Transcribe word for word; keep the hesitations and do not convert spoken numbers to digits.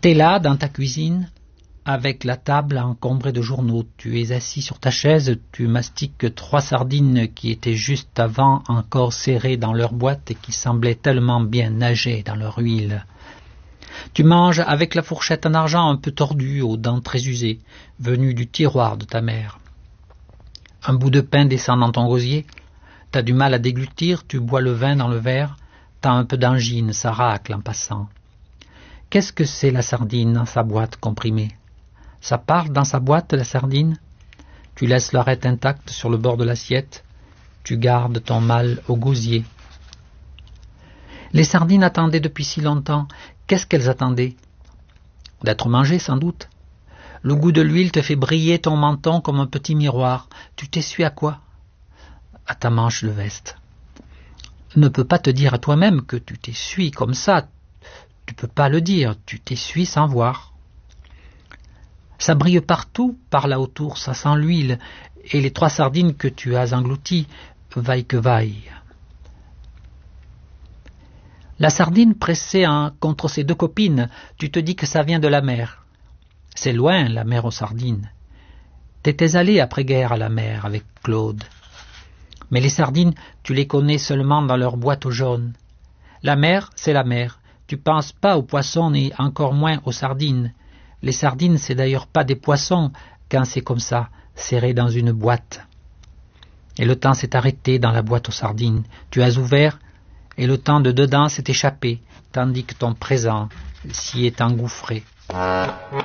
T'es là, dans ta cuisine, avec la table encombrée de journaux. Tu es assis sur ta chaise, tu mastiques trois sardines qui étaient juste avant encore serrées dans leur boîte et qui semblaient tellement bien nager dans leur huile. Tu manges avec la fourchette en argent un peu tordue, aux dents très usées, venue du tiroir de ta mère. Un bout de pain descend dans ton gosier, t'as du mal à déglutir, tu bois le vin dans le verre, t'as un peu d'angine, ça racle en passant. Qu'est-ce que c'est la sardine dans sa boîte comprimée? Ça part dans sa boîte, la sardine? Tu laisses l'arête intacte sur le bord de l'assiette, tu gardes ton mal au gosier. Les sardines attendaient depuis si longtemps. Qu'est-ce qu'elles attendaient? D'être mangées, sans doute. Le goût de l'huile te fait briller ton menton comme un petit miroir. Tu t'essuies à quoi? À ta manche de veste. Ne peux pas te dire à toi-même que tu t'essuies comme ça. Tu peux pas le dire, tu t'essuies sans voir. Ça brille partout, par là autour, ça sent l'huile, et les trois sardines que tu as englouties, vaille que vaille. La sardine pressée hein, contre ses deux copines, tu te dis que ça vient de la mer. C'est loin, la mer aux sardines. T'étais allé après-guerre à la mer avec Claude. Mais les sardines, tu les connais seulement dans leur boîte au jaune. La mer, c'est la mer. Tu penses pas aux poissons et encore moins aux sardines. Les sardines, c'est d'ailleurs pas des poissons quand c'est comme ça, serré dans une boîte. Et le temps s'est arrêté dans la boîte aux sardines. Tu as ouvert et le temps de dedans s'est échappé, tandis que ton présent s'y est engouffré.